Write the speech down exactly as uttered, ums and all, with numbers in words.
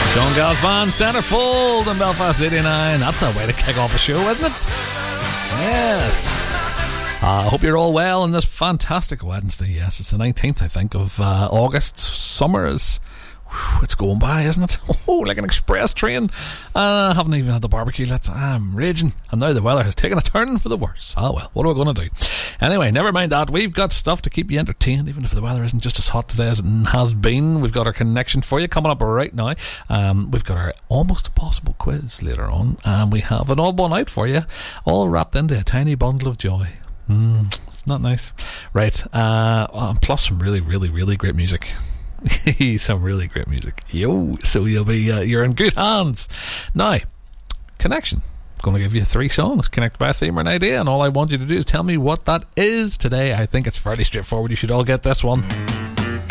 John Galvan, Centerfold in Belfast eighty-nine. That's a way to kick off a show, isn't it? Yes. I uh, hope you're all well on this fantastic Wednesday. Yes, it's the nineteenth, I think, of uh, August. Summer is... Whew, it's going by, isn't it? Oh, like an express train. I uh, haven't even had the barbecue yet. I'm raging. And now the weather has taken a turn for the worse. Ah, well, what are we going to do? Anyway, never mind that. We've got stuff to keep you entertained, even if the weather isn't just as hot today as it has been. We've got our connection for you coming up right now. Um, we've got our almost impossible quiz later on. And we have an all-born out for you, all wrapped into a tiny bundle of joy. Mm, not nice. Right. Uh, um, plus some really, really, really great music. Some really great music. Yo, so you'll be uh, you're in good hands. Now, connection. I'm going to give you three songs connected by a theme or an idea, and all I want you to do is tell me what that is today. I think it's fairly straightforward. You should all get this one.